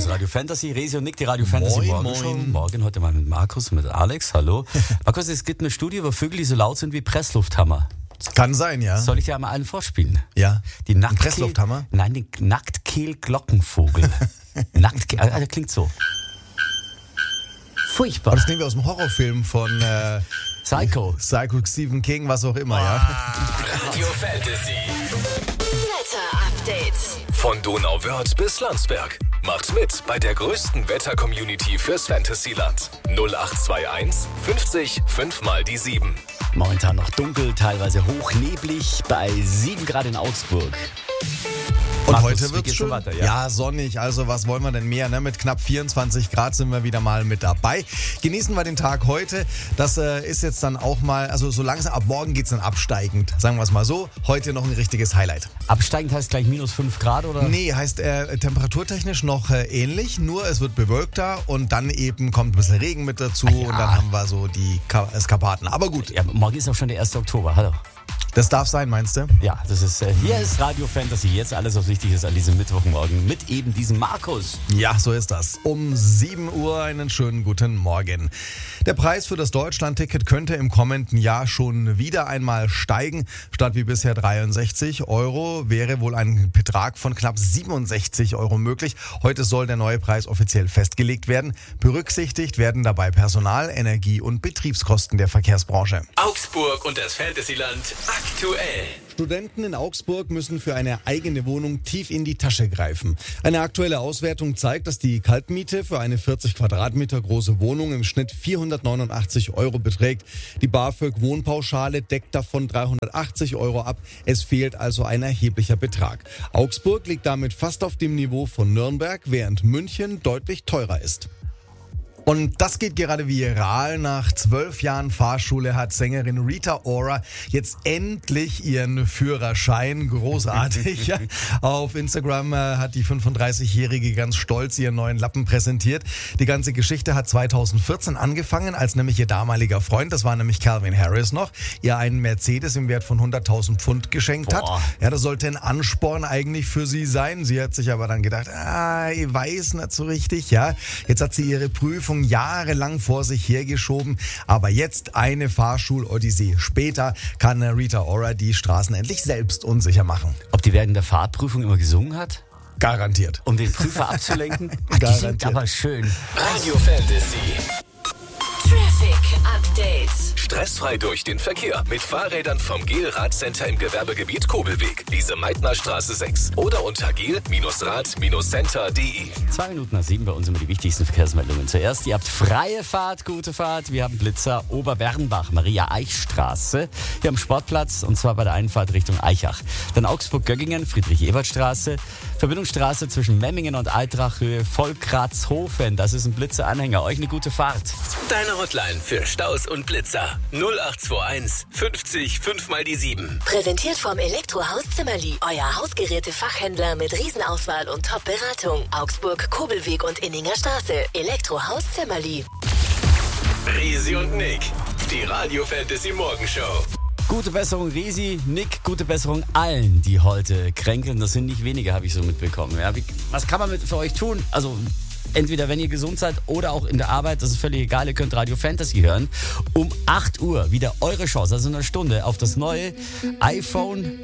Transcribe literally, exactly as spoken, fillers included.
ist Radio Fantasy, Resi und Nick, die Radio Fantasy Moin, Morgenshow. moin. Morgen heute mal mit Markus, mit Alex, hallo. Markus, es gibt eine Studie über Vögel, die so laut sind wie Presslufthammer. Kann sein, ja. Soll ich dir einmal einen vorspielen? Ja. Die Nacktkehl- Presslufthammer? Nein, den Nacktkehl-Glockenvogel. Nacktkehl, also der klingt so. Furchtbar. Aber das nehmen wir aus dem Horrorfilm von äh, Psycho. Psycho, Stephen King, was auch immer, ja. Radio Fantasy. Wetter-Update. Von Donauwörth bis Landsberg. Macht mit bei der größten Wetter-Community fürs Fantasyland. null acht zwei eins fünfzig fünf mal die sieben. Momentan noch dunkel, teilweise hochneblig bei sieben Grad in Augsburg. Und Markus, heute wie wird's geht's schön. so weiter, ja? ja? sonnig. Also was wollen wir denn mehr? Ne? Mit knapp vierundzwanzig Grad sind wir wieder mal mit dabei. Genießen wir den Tag heute. Das äh, ist jetzt dann auch mal, also so langsam, ab morgen geht's dann absteigend. Sagen wir es mal so. Heute noch ein richtiges Highlight. Absteigend heißt gleich minus fünf Grad, oder? Nee, heißt äh, temperaturtechnisch noch äh, ähnlich, nur es wird bewölkter und dann eben kommt ein bisschen Regen mit dazu Ah, ja. und dann haben wir so die Ka- Eskapaden. Aber gut, Ja, morgen ist auch schon der erste Oktober, hallo. das darf sein, meinst du? Ja, das ist, äh, hier ist Radio Fantasy, jetzt alles, was wichtig ist an diesem Mittwochmorgen mit eben diesem Markus. Ja, so ist das. Um sieben Uhr einen schönen guten Morgen. Der Preis für das Deutschland-Ticket könnte im kommenden Jahr schon wieder einmal steigen. Statt wie bisher dreiundsechzig Euro wäre wohl ein Betrag von knapp siebenundsechzig Euro möglich. Heute soll der neue Preis offiziell festgelegt werden. Berücksichtigt werden dabei Personal-, Energie- und Betriebskosten der Verkehrsbranche. Augsburg und das Fantasyland aktuell. Studenten in Augsburg müssen für eine eigene Wohnung tief in die Tasche greifen. Eine aktuelle Auswertung zeigt, dass die Kaltmiete für eine vierzig Quadratmeter große Wohnung im Schnitt vierhundertneunundachtzig Euro beträgt. Die BAföG-Wohnpauschale deckt davon dreihundertachtzig Euro ab. Es fehlt also ein erheblicher Betrag. Augsburg liegt damit fast auf dem Niveau von Nürnberg, während München deutlich teurer ist. Und das geht gerade viral. Nach zwölf Jahren Fahrschule hat Sängerin Rita Ora jetzt endlich ihren Führerschein. Großartig. Auf Instagram äh, hat die fünfunddreißigjährige ganz stolz ihren neuen Lappen präsentiert. Die ganze Geschichte hat zweitausendvierzehn angefangen, als nämlich ihr damaliger Freund, das war nämlich Calvin Harris noch, ihr einen Mercedes im Wert von hunderttausend Pfund geschenkt Boah. hat. Ja, das sollte ein Ansporn eigentlich für sie sein. Sie hat sich aber dann gedacht, ah, ich weiß nicht so richtig, ja. Jetzt hat sie ihre Prüfung jahrelang vor sich hergeschoben, aber jetzt eine Fahrschul-Odyssee später kann Rita Ora die Straßen endlich selbst unsicher machen. Ob die während der Fahrtprüfung immer gesungen hat? Garantiert. Um den Prüfer abzulenken? Ach, die Garantiert. singt aber schön. Radio Fantasy. Traffic Update. Stressfrei durch den Verkehr mit Fahrrädern vom Gel Radcenter im Gewerbegebiet Kobelweg, Lise Meitner Straße sechs oder unter gel Rad Center punkt de. Zwei Minuten nach sieben bei uns immer die wichtigsten Verkehrsmeldungen. Zuerst, ihr habt freie Fahrt, gute Fahrt. Wir haben Blitzer Oberbernbach, Maria-Eich-Straße. Hier am Sportplatz und zwar bei der Einfahrt Richtung Eichach. Dann Augsburg-Göggingen, Friedrich-Ebert-Straße. Verbindungsstraße zwischen Memmingen und Eitrachhöhe, Volkratzhofen. Das ist ein Blitzer-Anhänger. Euch eine gute Fahrt. Deine Hotline für Staus und Blitzer. null acht zwei eins fünfzig fünf mal die sieben. Präsentiert vom Elektrohaus Zimmerli. Euer Hausgeräte-Fachhändler mit Riesenauswahl und Top-Beratung. Augsburg, Kobelweg und Inninger Straße. Elektrohaus Zimmerli. Resi und Nick, die Radio Fantasy Morgenshow. Gute Besserung, Resi, Nick, gute Besserung allen, die heute kränkeln. Das sind nicht wenige, habe ich so mitbekommen. Ja, wie, was kann man mit, für euch tun? Also entweder wenn ihr gesund seid oder auch in der Arbeit, das ist völlig egal, ihr könnt Radio Fantasy hören. Um acht Uhr wieder eure Chance, also in einer Stunde, auf das neue iPhone